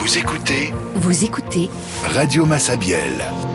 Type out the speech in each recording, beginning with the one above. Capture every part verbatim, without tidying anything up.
Vous écoutez Vous écoutez Radio Massabielle.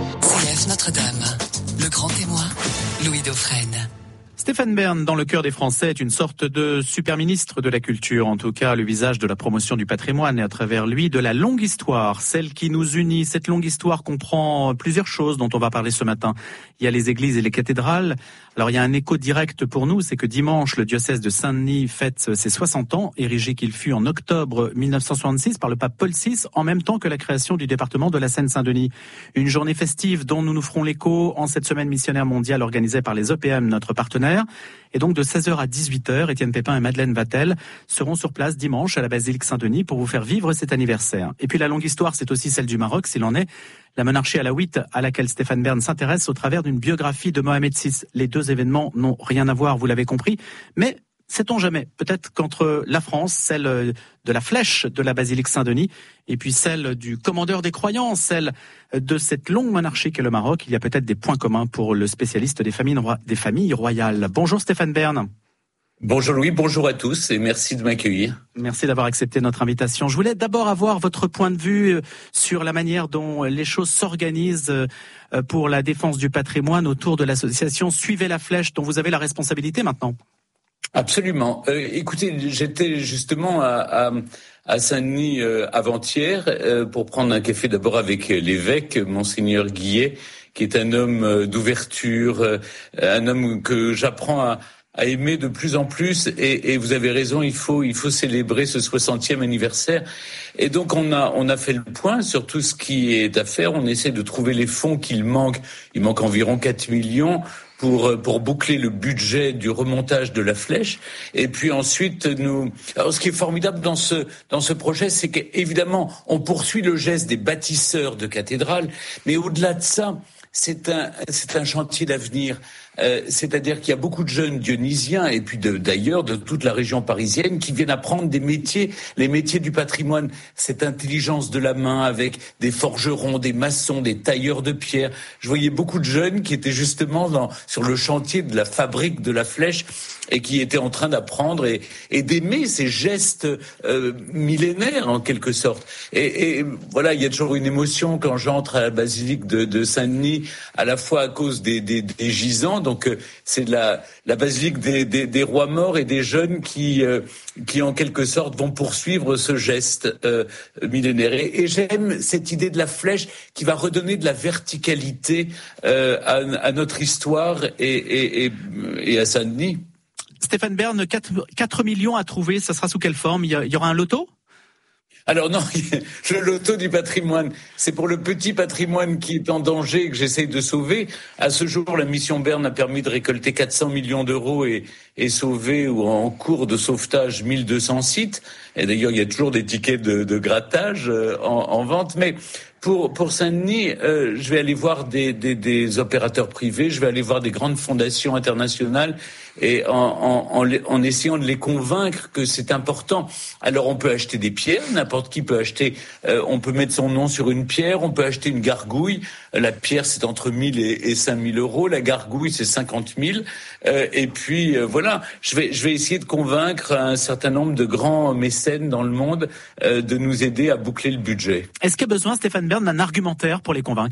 C F Notre-Dame, le grand témoin, Louis Dauphren. Stéphane Bern, dans le cœur des Français, est une sorte de super-ministre de la culture, en tout cas le visage de la promotion du patrimoine et à travers lui de la longue histoire, celle qui nous unit. Cette longue histoire comprend plusieurs choses dont on va parler ce matin. Il y a les églises et les cathédrales. Alors il y a un écho direct pour nous, c'est que dimanche, le diocèse de Saint-Denis fête ses soixante ans, érigé qu'il fut en octobre mille neuf cent soixante-six par le pape Paul six, en même temps que la création du département de la Seine-Saint-Denis. Une journée festive dont nous nous ferons l'écho en cette semaine missionnaire mondiale organisée par les E P M, notre partenaire. Et donc de seize heures à dix-huit heures, Étienne Pépin et Madeleine Vatel seront sur place dimanche à la basilique Saint-Denis pour vous faire vivre cet anniversaire. Et puis la longue histoire, c'est aussi celle du Maroc, s'il en est. La monarchie alawite à laquelle Stéphane Bern s'intéresse au travers d'une biographie de Mohamed six. Les deux événements n'ont rien à voir, vous l'avez compris, mais sait-on jamais, peut-être qu'entre la France, celle de la flèche de la basilique Saint-Denis, et puis celle du commandeur des croyants, celle de cette longue monarchie qu'est le Maroc, il y a peut-être des points communs pour le spécialiste des familles, des familles royales. Bonjour Stéphane Bern. Bonjour Louis, bonjour à tous et merci de m'accueillir. Merci d'avoir accepté notre invitation. Je voulais d'abord avoir votre point de vue sur la manière dont les choses s'organisent pour la défense du patrimoine autour de l'association Suivez la Flèche, dont vous avez la responsabilité maintenant. Absolument. Euh, écoutez, j'étais justement à, à, à Saint-Denis euh, avant-hier euh, pour prendre un café d'abord avec l'évêque, Monseigneur Guillet, qui est un homme euh, d'ouverture, euh, un homme que j'apprends à à aimer de plus en plus, et, et vous avez raison, il faut il faut célébrer ce soixantième anniversaire. Et donc on a on a fait le point sur tout ce qui est à faire. On essaie de trouver les fonds qu'il manque. Il manque environ quatre millions pour pour boucler le budget du remontage de la flèche. Et puis ensuite nous. Alors ce qui est formidable dans ce dans ce projet, c'est qu'évidemment on poursuit le geste des bâtisseurs de cathédrales, mais au-delà de ça, c'est un c'est un chantier d'avenir. Euh, c'est-à-dire qu'il y a beaucoup de jeunes dionysiens et puis de, d'ailleurs de toute la région parisienne qui viennent apprendre des métiers, les métiers du patrimoine, cette intelligence de la main avec des forgerons, des maçons, des tailleurs de pierre. Je voyais beaucoup de jeunes qui étaient justement dans, sur le chantier de la fabrique de la flèche et qui étaient en train d'apprendre et, et d'aimer ces gestes euh, millénaires en quelque sorte. Et, et voilà, il y a toujours une émotion quand j'entre à la basilique de, de Saint-Denis, à la fois à cause des, des, des gisants. Donc euh, c'est la, la basilique des, des, des rois morts et des jeunes qui, euh, qui en quelque sorte vont poursuivre ce geste euh, millénaire. Et, et j'aime cette idée de la flèche qui va redonner de la verticalité euh, à, à notre histoire et, et, et, et à Saint-Denis. Stéphane Bern, quatre millions à trouver, ça sera sous quelle forme ? Il y aura un loto ? Alors non, le loto du patrimoine, c'est pour le petit patrimoine qui est en danger et que j'essaye de sauver. À ce jour, la mission Bern a permis de récolter quatre cents millions d'euros et, et sauver ou en cours de sauvetage mille deux cents sites. Et d'ailleurs, il y a toujours des tickets de, de grattage en, en vente. Mais pour, pour Saint-Denis, euh, je vais aller voir des, des, des opérateurs privés, je vais aller voir des grandes fondations internationales et en, en, en, en essayant de les convaincre que c'est important. Alors on peut acheter des pierres, n'importe qui peut acheter, euh, on peut mettre son nom sur une pierre, on peut acheter une gargouille. La pierre c'est entre mille et, et cinq mille euros, la gargouille c'est cinquante mille. Euh, et puis euh, voilà, je vais, je vais essayer de convaincre un certain nombre de grands mécènes dans le monde euh, de nous aider à boucler le budget. Est-ce qu'il y a besoin, Stéphane Bern, d'un argumentaire pour les convaincre ?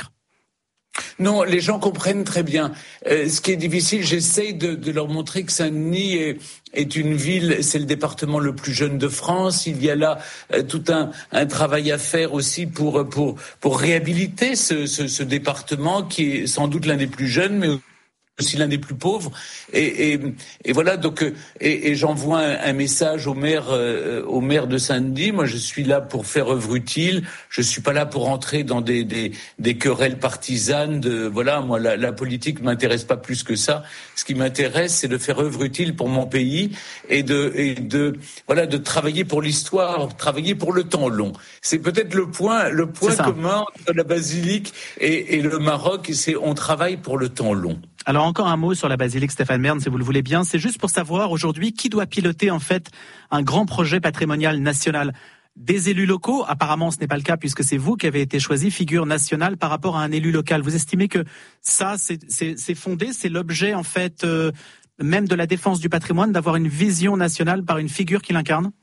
Non, les gens comprennent très bien. Euh, ce qui est difficile, j'essaye de, de leur montrer que Saint-Denis est, est une ville, c'est le département le plus jeune de France. Il y a là euh, tout un, un travail à faire aussi pour pour pour réhabiliter ce, ce, ce département qui est sans doute l'un des plus jeunes, mais aussi l'un des plus pauvres, et, et, et voilà donc et, et j'envoie un, un message au maire euh, au maire de Saint-Denis. Moi, je suis là pour faire œuvre utile. Je suis pas là pour entrer dans des des, des querelles partisanes. De voilà, moi la, la politique m'intéresse pas plus que ça. Ce qui m'intéresse, c'est de faire œuvre utile pour mon pays et de et de voilà de travailler pour l'histoire, travailler pour le temps long. C'est peut-être le point le point commun entre la basilique et, et le Maroc. C'est on travaille pour le temps long. Alors encore un mot sur la basilique, Stéphane Bern, si vous le voulez bien. C'est juste pour savoir aujourd'hui qui doit piloter en fait un grand projet patrimonial national. Des élus locaux, apparemment ce n'est pas le cas puisque c'est vous qui avez été choisi figure nationale par rapport à un élu local. Vous estimez que ça c'est, c'est, c'est fondé, c'est l'objet en fait euh, même de la défense du patrimoine, d'avoir une vision nationale par une figure qui l'incarne ?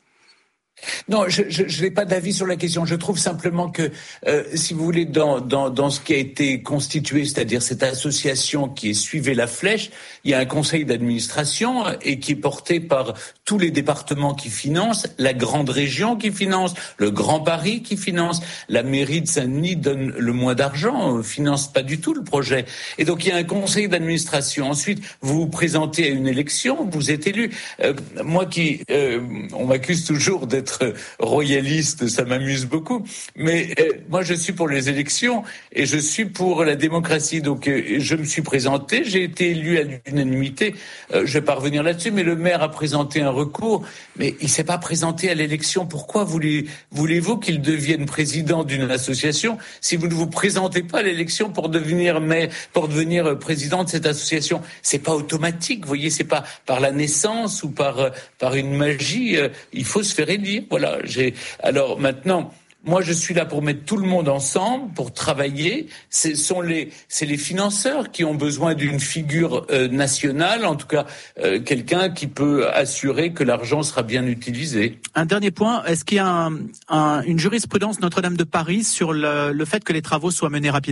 Non, je n'ai pas d'avis sur la question. Je trouve simplement que, euh, si vous voulez, dans, dans, dans ce qui a été constitué, c'est-à-dire cette association qui est Suivez la Flèche, il y a un conseil d'administration et qui est porté par tous les départements qui financent, la grande région qui finance, le Grand Paris qui finance, la mairie de Saint-Denis donne le moins d'argent, finance pas du tout le projet. Et donc il y a un conseil d'administration. Ensuite, vous vous présentez à une élection, vous êtes élu. Euh, moi qui, euh, on m'accuse toujours d'être royaliste, ça m'amuse beaucoup. Mais euh, moi, je suis pour les élections et je suis pour la démocratie. Donc, euh, je me suis présenté, j'ai été élu à l'unanimité. Euh, je vais pas revenir là-dessus, mais le maire a présenté un recours, mais il s'est pas présenté à l'élection. Pourquoi voulez, voulez-vous qu'il devienne président d'une association si vous ne vous présentez pas à l'élection pour devenir maire, pour devenir président de cette association? C'est pas automatique, vous voyez, c'est pas par la naissance ou par par une magie. Euh, il faut se faire élire. Voilà, j'ai. Alors maintenant, moi, je suis là pour mettre tout le monde ensemble, pour travailler. Ce sont les, c'est les financeurs qui ont besoin d'une figure euh, nationale, en tout cas euh, quelqu'un qui peut assurer que l'argent sera bien utilisé. Un dernier point, est-ce qu'il y a un, un, une jurisprudence Notre-Dame de Paris sur le, le fait que les travaux soient menés rapidement ?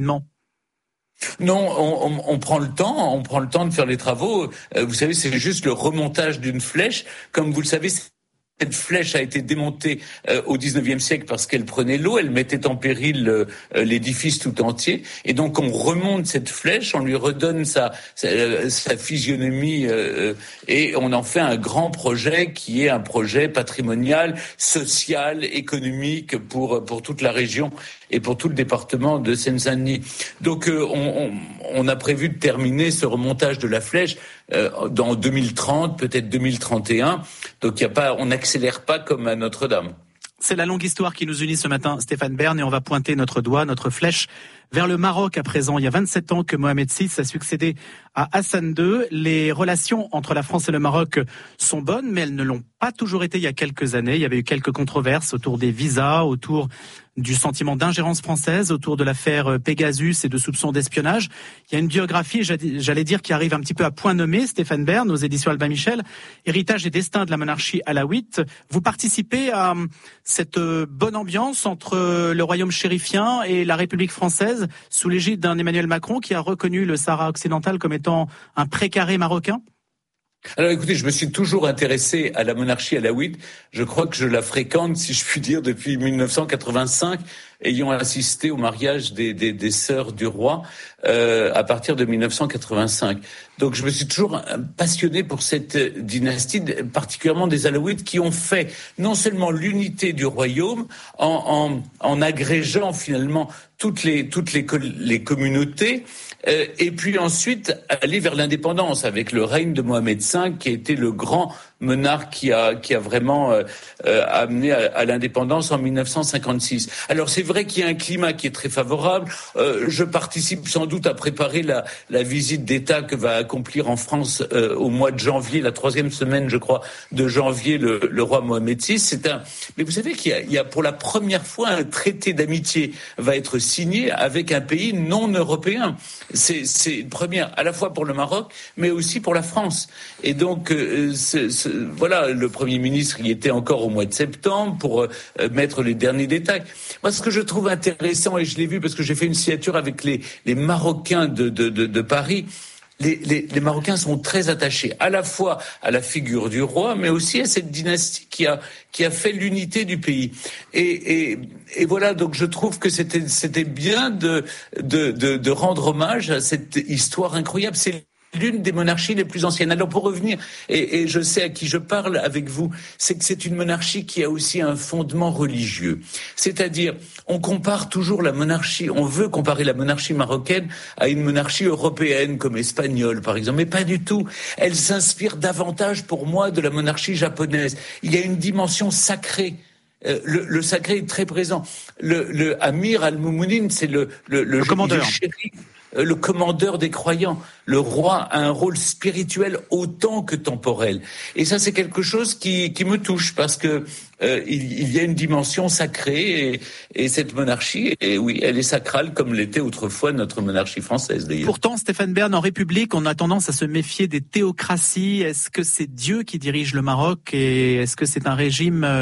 Non, on, on, on prend le temps, on prend le temps de faire les travaux. Euh, vous savez, c'est juste le remontage d'une flèche, comme vous le savez. Cette flèche a été démontée euh, au dix-neuvième siècle parce qu'elle prenait l'eau, elle mettait en péril euh, l'édifice tout entier. Et donc on remonte cette flèche, on lui redonne sa, sa, sa physionomie euh, et on en fait un grand projet qui est un projet patrimonial, social, économique pour, pour toute la région et pour tout le département de Seine-Saint-Denis. Donc euh, on, on, on a prévu de terminer ce remontage de la flèche euh, dans deux mille trente, peut-être deux mille trente et un. Donc il y a pas, on n'accélère pas comme à Notre-Dame. C'est la longue histoire qui nous unit ce matin, Stéphane Bern, et on va pointer notre doigt, notre flèche vers le Maroc à présent. Il y a vingt-sept ans que Mohamed six a succédé à Hassan deux. Les relations entre la France et le Maroc sont bonnes, mais elles ne l'ont pas toujours été il y a quelques années. Il y avait eu quelques controverses autour des visas, autour du sentiment d'ingérence française, autour de l'affaire Pegasus et de soupçons d'espionnage. Il y a une biographie, j'allais dire, qui arrive un petit peu à point nommé, Stéphane Bern, aux éditions Albin Michel, Héritage et destin de la monarchie alaouite. Vous participez à cette bonne ambiance entre le royaume chérifien et la République française, sous l'égide d'un Emmanuel Macron qui a reconnu le Sahara occidental comme étant un précaré marocain? Alors écoutez, je me suis toujours intéressé à la monarchie alaouite. Je crois que je la fréquente, si je puis dire, depuis mille neuf cent quatre-vingt-cinq, ayant assisté au mariage des, des, des sœurs du roi euh, à partir de mille neuf cent quatre-vingt-cinq. Donc je me suis toujours passionné pour cette dynastie, particulièrement des Alaouites, qui ont fait non seulement l'unité du royaume en, en, en agrégeant finalement toutes les toutes les, les communautés, euh, et puis ensuite aller vers l'indépendance avec le règne de Mohamed cinq, qui a été le grand monarque qui a qui a vraiment euh, euh, amené à, à l'indépendance en mille neuf cent cinquante-six. Alors c'est vrai qu'il y a un climat qui est très favorable. Euh, je participe sans doute à préparer la la visite d'État que va accomplir en France euh, au mois de janvier, la troisième semaine, je crois, de janvier, le, le roi Mohamed six. C'est un. Mais vous savez qu'il y a, il y a pour la première fois un traité d'amitié va être signé avec un pays non européen. C'est c'est une première à la fois pour le Maroc, mais aussi pour la France. Et donc euh, c'est, c'est, voilà, le Premier ministre y était encore au mois de septembre pour euh, mettre les derniers détails. Moi, ce que je trouve intéressant, et je l'ai vu parce que j'ai fait une signature avec les, les Marocains de, de, de, de Paris, les, les, les Marocains sont très attachés à la fois à la figure du roi, mais aussi à cette dynastie qui a, qui a fait l'unité du pays. Et, et, et voilà, donc je trouve que c'était, c'était bien de, de, de, de rendre hommage à cette histoire incroyable. C'est l'une des monarchies les plus anciennes. Alors pour revenir, et, et je sais à qui je parle avec vous, c'est que c'est une monarchie qui a aussi un fondement religieux. C'est-à-dire, on compare toujours la monarchie, on veut comparer la monarchie marocaine à une monarchie européenne comme espagnole par exemple, mais pas du tout. Elle s'inspire davantage pour moi de la monarchie japonaise. Il y a une dimension sacrée. Euh, le, le sacré est très présent. Le, le Amir al-Moumounine, c'est le, le, le, le commandeur. Chéri, le commandeur des croyants. Le roi a un rôle spirituel autant que temporel. Et ça, c'est quelque chose qui, qui me touche parce que euh, il, il y a une dimension sacrée et, et cette monarchie, et oui, elle est sacrale comme l'était autrefois notre monarchie française d'ailleurs. Pourtant, Stéphane Bern, en République, on a tendance à se méfier des théocraties. Est-ce que c'est Dieu qui dirige le Maroc et est-ce que c'est un régime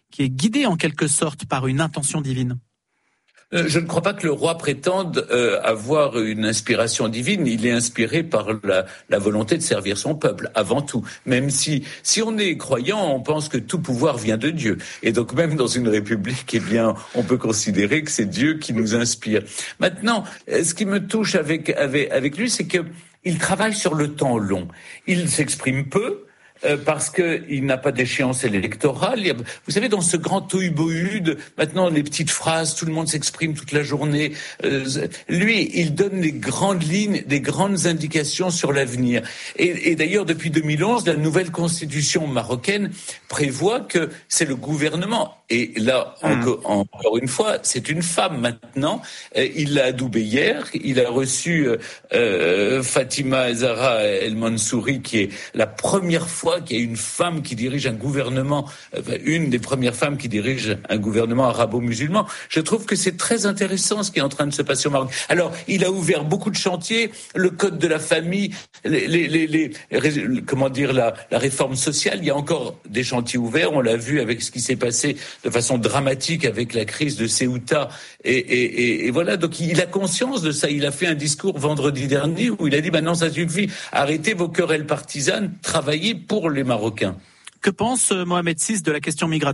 qui est guidé en quelque sorte par une intention divine. Je ne crois pas que le roi prétende euh, avoir une inspiration divine. Il est inspiré par la, la volonté de servir son peuple, avant tout. Même si, si on est croyant, on pense que tout pouvoir vient de Dieu. Et donc même dans une république, eh bien, on peut considérer que c'est Dieu qui nous inspire. Maintenant, ce qui me touche avec, avec, avec lui, c'est que il travaille sur le temps long. Il s'exprime peu. Euh, parce que il n'a pas d'échéance électorale. A, vous savez, dans ce grand tohu-bohu, de, maintenant les petites phrases, tout le monde s'exprime toute la journée. Euh, lui, il donne les grandes lignes, des grandes indications sur l'avenir. Et, et d'ailleurs, depuis deux mille onze, la nouvelle constitution marocaine prévoit que c'est le gouvernement. Et là, mmh. encore, encore une fois, c'est une femme maintenant. Euh, il l'a adoubée hier. Il a reçu euh, Fatima Zahra El Mansouri, qui est la première fois qu'il y a une femme qui dirige un gouvernement, enfin, une des premières femmes qui dirige un gouvernement arabo-musulman. Je trouve que c'est très intéressant ce qui est en train de se passer au Maroc. Alors, il a ouvert beaucoup de chantiers, le code de la famille, les, les, les, les comment dire, la, la réforme sociale. Il y a encore des chantiers ouverts. On l'a vu avec ce qui s'est passé de façon dramatique avec la crise de Ceuta. Et, et, et, et voilà. Donc, il a conscience de ça. Il a fait un discours vendredi dernier où il a dit, bah non, ça suffit. Arrêtez vos querelles partisanes. Travaillez pour les Marocains. Que pense Mohamed six de la question migratoire ?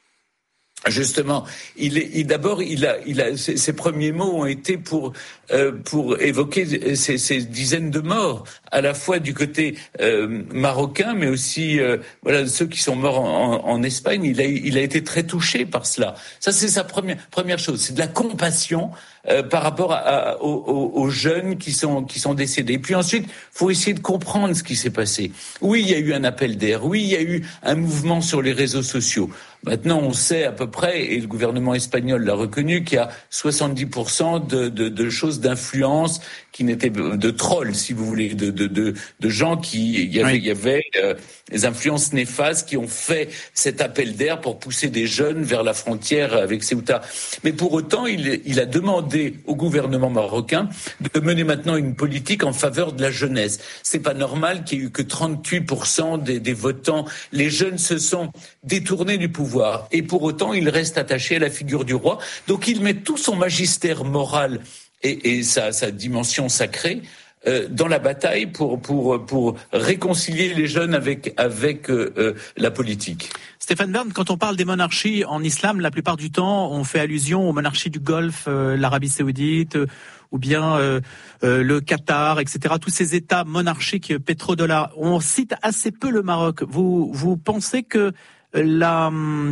Justement, il est il, d'abord il a il a ses, ses premiers mots ont été pour euh, pour évoquer ces, ces dizaines de morts à la fois du côté euh, marocain mais aussi euh, voilà ceux qui sont morts en, en, en Espagne. Il a il a été très touché par cela. Ça c'est sa première première chose. C'est de la compassion euh, par rapport à, à, aux, aux jeunes qui sont qui sont décédés. Et puis ensuite, faut essayer de comprendre ce qui s'est passé. Oui, il y a eu un appel d'air. Oui, il y a eu un mouvement sur les réseaux sociaux. Maintenant, on sait à peu près, et le gouvernement espagnol l'a reconnu, qu'il y a soixante-dix pour cent de, de, de choses d'influence qui n'étaient de trolls, si vous voulez, de, de, de, de gens qui, il y avait, oui. il y avait euh, des influences néfastes qui ont fait cet appel d'air pour pousser des jeunes vers la frontière avec Ceuta. Mais pour autant, il, il a demandé au gouvernement marocain de mener maintenant une politique en faveur de la jeunesse. C'est pas normal qu'il y ait eu que trente-huit pour cent des, des votants. Les jeunes se sont détournés du pouvoir. Et pour autant, il reste attaché à la figure du roi. Donc il met tout son magistère moral et, et sa, sa dimension sacrée euh, dans la bataille pour, pour, pour réconcilier les jeunes avec, avec euh, la politique. Stéphane Bern, quand on parle des monarchies en islam, la plupart du temps, on fait allusion aux monarchies du Golfe, euh, l'Arabie Saoudite, euh, ou bien euh, euh, le Qatar, et cetera. Tous ces États monarchiques pétrodollars. On cite assez peu le Maroc. Vous, vous pensez que La,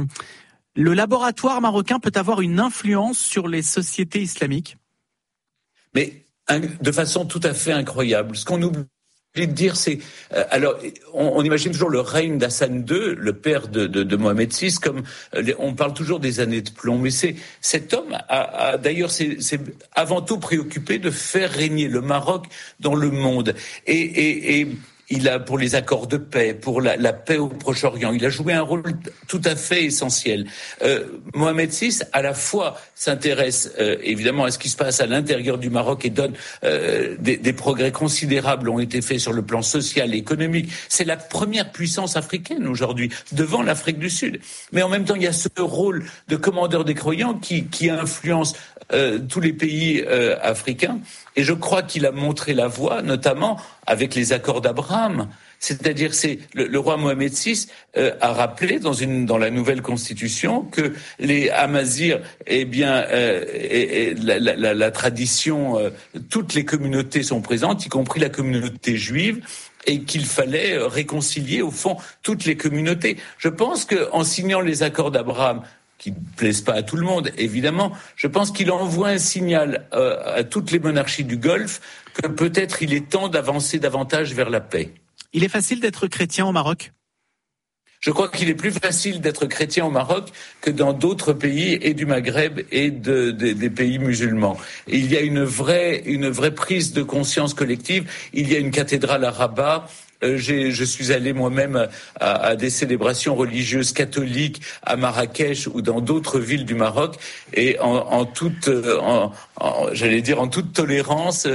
le laboratoire marocain peut avoir une influence sur les sociétés islamiques ? Mais de façon tout à fait incroyable. Ce qu'on oublie de dire, c'est... Euh, alors, on, on imagine toujours le règne d'Hassan deux, le père de, de, de Mohamed six, comme... Euh, les, on parle toujours des années de plomb, mais c'est, cet homme, a, a, d'ailleurs, c'est, c'est avant tout préoccupé de faire régner le Maroc dans le monde. Et... et, et il a, pour les accords de paix, pour la, la paix au Proche-Orient, il a joué un rôle tout à fait essentiel. Euh, Mohamed six, à la fois, s'intéresse euh, évidemment à ce qui se passe à l'intérieur du Maroc et donne euh, des, des progrès considérables ont été faits sur le plan social et économique. C'est la première puissance africaine aujourd'hui, devant l'Afrique du Sud. Mais en même temps, il y a ce rôle de commandeur des croyants qui, qui influence euh, tous les pays euh, africains. Et je crois qu'il a montré la voie, notamment avec les accords d'Abraham. C'est-à-dire, c'est le, le roi Mohamed six euh, a rappelé dans une dans la nouvelle constitution que les Amazirs, eh bien, euh, et, et la, la, la tradition, euh, toutes les communautés sont présentes, y compris la communauté juive, et qu'il fallait réconcilier au fond toutes les communautés. Je pense que en signant les accords d'Abraham, qui ne plaisent pas à tout le monde, évidemment, je pense qu'il envoie un signal euh, à toutes les monarchies du Golfe que peut-être il est temps d'avancer davantage vers la paix. Il est facile d'être chrétien au Maroc ? Je crois qu'il est plus facile d'être chrétien au Maroc que dans d'autres pays, et du Maghreb et de, de, des pays musulmans. Et il y a une vraie, une vraie prise de conscience collective. Il y a une cathédrale à Rabat. Euh, j'ai, je suis allé moi-même à, à des célébrations religieuses catholiques à Marrakech ou dans d'autres villes du Maroc, et en, en toute, en, en, j'allais dire en toute tolérance,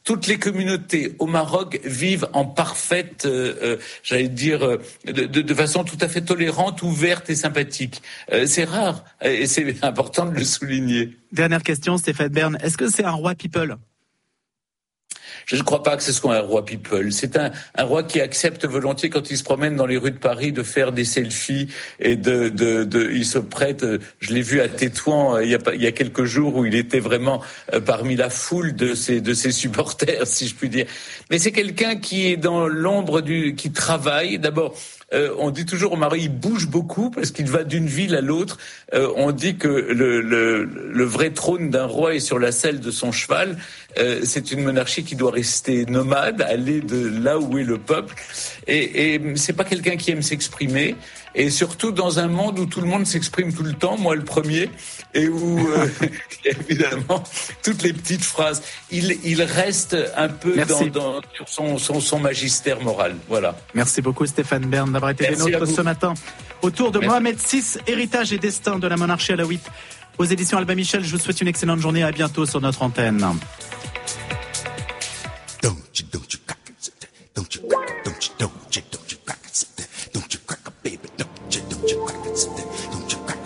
toutes les communautés au Maroc vivent en parfaite, euh, euh, j'allais dire, euh, de, de, de façon tout à fait tolérante, ouverte et sympathique. Euh, c'est rare et c'est important de le souligner. Dernière question, Stéphane Bern. Est-ce que c'est un roi people ? Je ne crois pas que ce soit un roi people. C'est un, un roi qui accepte volontiers, quand il se promène dans les rues de Paris, de faire des selfies et de, de, de il se prête. Je l'ai vu à Tétouan il y a, il y a quelques jours où il était vraiment parmi la foule de ses, de ses supporters, si je puis dire. Mais c'est quelqu'un qui est dans l'ombre du, qui travaille. D'abord, Euh, on dit toujours au Maroc, il bouge beaucoup parce qu'il va d'une ville à l'autre. Euh, on dit que le, le, le vrai trône d'un roi est sur la selle de son cheval. Euh, c'est une monarchie qui doit rester nomade, aller de là où est le peuple. Et, et c'est pas quelqu'un qui aime s'exprimer. Et surtout dans un monde où tout le monde s'exprime tout le temps, moi le premier, et où euh, évidemment toutes les petites phrases. Il, il reste un peu dans, dans sur son, son, son magistère moral. Voilà. Merci beaucoup Stéphane Bern d'avoir été des nôtres ce matin. Autour de Merci. Mohamed six, héritage et destin de la monarchie alaouite. Aux éditions Albin Michel, je vous souhaite une excellente journée. À bientôt sur notre antenne. Don't you, don't you.